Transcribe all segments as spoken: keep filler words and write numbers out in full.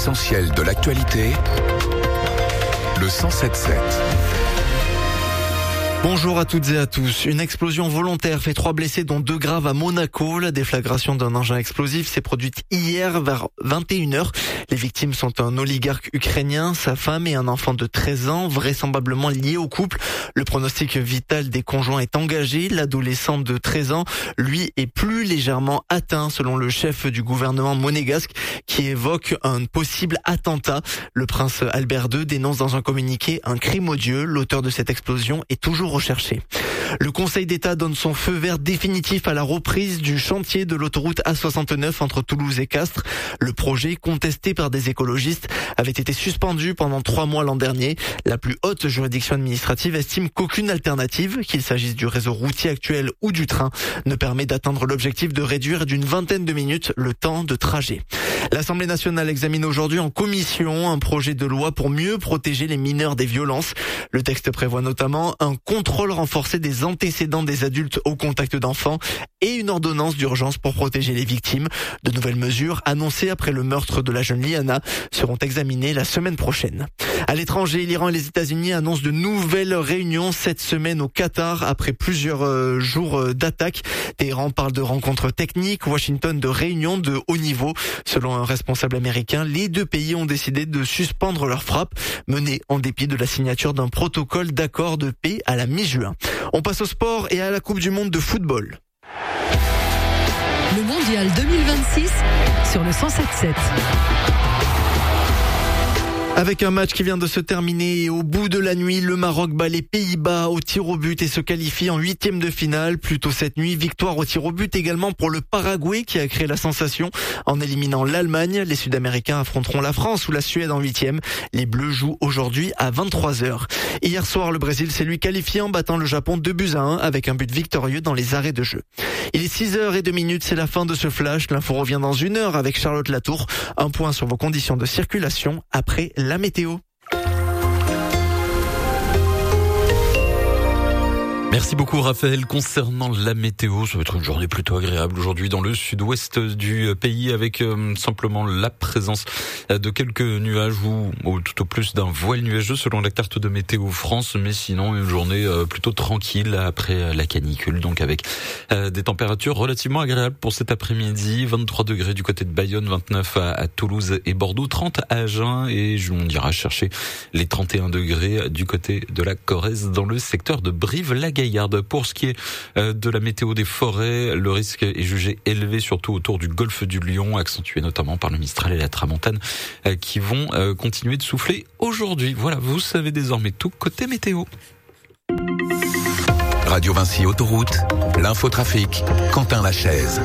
L'essentiel de l'actualité, le cent sept sept. Bonjour à toutes et à tous. Une explosion volontaire fait trois blessés dont deux graves à Monaco. La déflagration d'un engin explosif s'est produite hier vers vingt et une heures. Les victimes sont un oligarque ukrainien, sa femme et un enfant de treize ans, vraisemblablement liés au couple. Le pronostic vital des conjoints est engagé. L'adolescent de treize ans, lui, est plus légèrement atteint selon le chef du gouvernement monégasque qui évoque un possible attentat. Le prince Albert deux dénonce dans un communiqué un crime odieux. L'auteur de cette explosion est toujours recherché. Le Conseil d'État donne son feu vert définitif à la reprise du chantier de l'autoroute A soixante-neuf entre Toulouse et Castres. Le projet, contesté par des écologistes, avait été suspendu pendant trois mois l'an dernier. La plus haute juridiction administrative estime qu'aucune alternative, qu'il s'agisse du réseau routier actuel ou du train, ne permet d'atteindre l'objectif de réduire d'une vingtaine de minutes le temps de trajet. L'Assemblée nationale examine aujourd'hui en commission un projet de loi pour mieux protéger les mineurs des violences. Le texte prévoit notamment un contrôle renforcé des antécédents des adultes au contact d'enfants et une ordonnance d'urgence pour protéger les victimes. De nouvelles mesures annoncées après le meurtre de la jeune Liana seront examinées la semaine prochaine. À l'étranger, l'Iran et les États-Unis annoncent de nouvelles réunions cette semaine au Qatar après plusieurs euh, jours d'attaques. Téhéran parle de rencontres techniques, Washington de réunions de haut niveau. Selon un responsable américain, les deux pays ont décidé de suspendre leurs frappes, menées en dépit de la signature d'un protocole d'accord de paix à la mi-juin. On passe au sport et à la Coupe du Monde de football. Le Mondial deux mille vingt-six sur le cent sept sept. Avec un match qui vient de se terminer et au bout de la nuit, le Maroc bat les Pays-Bas au tir au but et se qualifie en huitième de finale. Plus tôt cette nuit, victoire au tir au but également pour le Paraguay qui a créé la sensation en éliminant l'Allemagne. Les Sud-Américains affronteront la France ou la Suède en huitième. Les Bleus jouent aujourd'hui à vingt-trois heures. Hier soir, le Brésil s'est lui qualifié en battant le Japon deux buts à un avec un but victorieux dans les arrêts de jeu. Il est six heures zéro deux minutes, c'est la fin de ce flash. L'info revient dans une heure avec Charlotte Latour. Un point sur vos conditions de circulation après la météo. Merci beaucoup Raphaël. Concernant la météo, ça va être une journée plutôt agréable aujourd'hui dans le sud-ouest du pays avec euh, simplement la présence de quelques nuages ou, ou tout au plus d'un voile nuageux selon la carte de Météo France, mais sinon une journée euh, plutôt tranquille après la canicule, donc avec euh, des températures relativement agréables pour cet après-midi. vingt-trois degrés du côté de Bayonne, vingt-neuf à, à Toulouse et Bordeaux, trente à Agen et on ira chercher les trente et un degrés du côté de la Corrèze dans le secteur de Brive-la-Gaillarde. Pour ce qui est de la météo des forêts, le risque est jugé élevé surtout autour du golfe du Lion, accentué notamment par le Mistral et la Tramontane qui vont continuer de souffler aujourd'hui. Voilà, vous savez désormais tout côté météo. Radio Vinci Autoroute, l'infotrafic, Quentin Lachaise.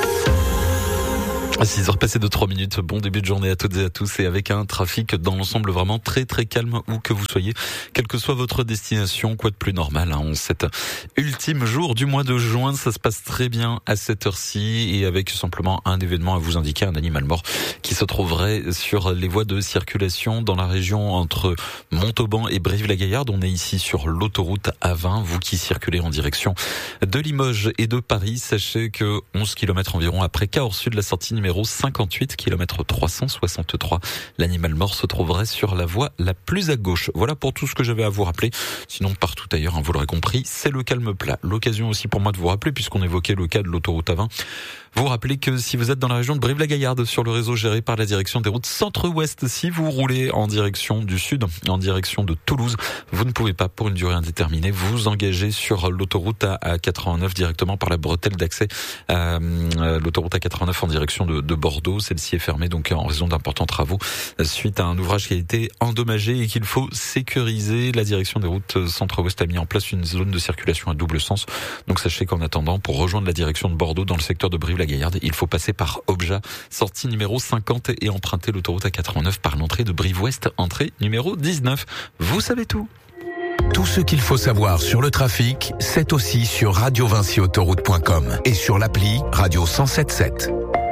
six heures passées de trois minutes, bon début de journée à toutes et à tous et avec un trafic dans l'ensemble vraiment très très calme où que vous soyez, quelle que soit votre destination, quoi de plus normal hein, en cet ultime jour du mois de juin, ça se passe très bien à cette heure-ci et avec simplement un événement à vous indiquer, un animal mort qui se trouverait sur les voies de circulation dans la région entre Montauban et Brive-la-Gaillarde. On est ici sur l'autoroute A vingt, vous qui circulez en direction de Limoges et de Paris, sachez que onze kilomètres environ après Cahors Sud, la sortie numéro cinquante-huit, kilomètre trois cent soixante-trois. L'animal mort se trouverait sur la voie la plus à gauche. Voilà pour tout ce que j'avais à vous rappeler. Sinon, partout ailleurs, hein, vous l'aurez compris, c'est le calme plat. L'occasion aussi pour moi de vous rappeler, puisqu'on évoquait le cas de l'autoroute A vingt, vous rappelez que si vous êtes dans la région de Brive-la-Gaillarde, sur le réseau géré par la direction des routes Centre-Ouest, si vous roulez en direction du sud, en direction de Toulouse, vous ne pouvez pas, pour une durée indéterminée, vous engager sur l'autoroute A quatre-vingt-neuf directement par la bretelle d'accès à l'autoroute A quatre-vingt-neuf en direction de, de Bordeaux. Celle-ci est fermée donc en raison d'importants travaux suite à un ouvrage qui a été endommagé et qu'il faut sécuriser. La direction des routes Centre-Ouest a mis en place une zone de circulation à double sens. Donc sachez qu'en attendant, pour rejoindre la direction de Bordeaux dans le secteur de Brive-la-Gaillarde, il faut passer par Objat, sortie numéro cinquante et emprunter l'autoroute A quatre-vingt-neuf par l'entrée de Brive-Ouest, entrée numéro dix-neuf. Vous savez tout. Tout ce qu'il faut savoir sur le trafic, c'est aussi sur radio vinci autoroute point com et sur l'appli Radio cent sept sept.